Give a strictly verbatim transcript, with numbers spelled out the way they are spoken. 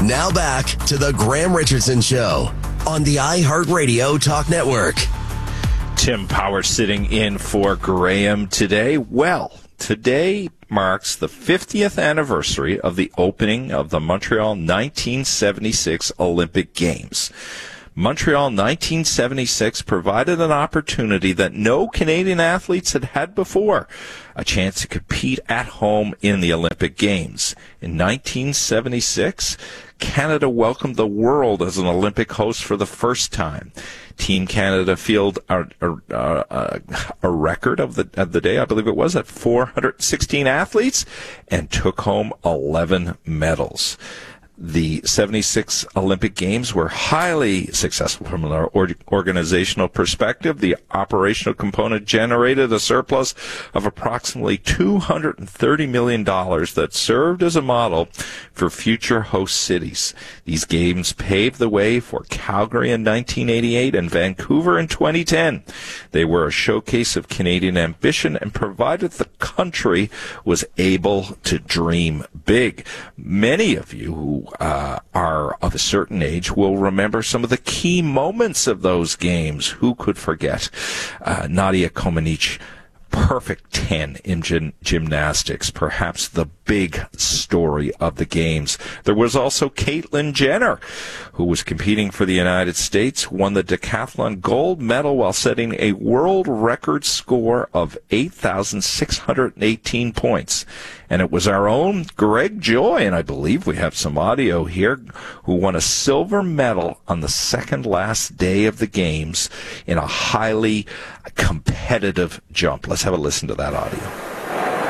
Now back to the Graham Richardson Show on the iHeartRadio Talk Network. Tim Power sitting in for Graham today. Well, today marks the fiftieth anniversary of the opening of the Montreal nineteen seventy-six Olympic Games. Montreal nineteen seventy-six provided an opportunity that no Canadian athletes had had before, a chance to compete at home in the Olympic Games. In nineteen seventy-six, Canada welcomed the world as an Olympic host for the first time. Team Canada fielded a, a, a, a record of the, of the day, I believe it was, at four hundred sixteen athletes, and took home eleven medals. The seventy-six Olympic Games were highly successful from an organizational perspective. The operational component generated a surplus of approximately two hundred thirty million dollars that served as a model for future host cities. These games paved the way for Calgary in nineteen eighty-eight and Vancouver in twenty ten. They were a showcase of Canadian ambition and provided the country was able to dream big. Many of you who Uh, are of a certain age will remember some of the key moments of those games. Who could forget uh, Nadia Comaneci? Perfect ten in gym- gymnastics, perhaps the big story of the games. There was also Caitlyn Jenner, who was competing for the United States, won the decathlon gold medal while setting a world record score of eight thousand six hundred eighteen points. And it was our own Greg Joy, and I believe we have some audio here, who won a silver medal on the second last day of the games in a highly competitive jump. Let's have a listen to that audio.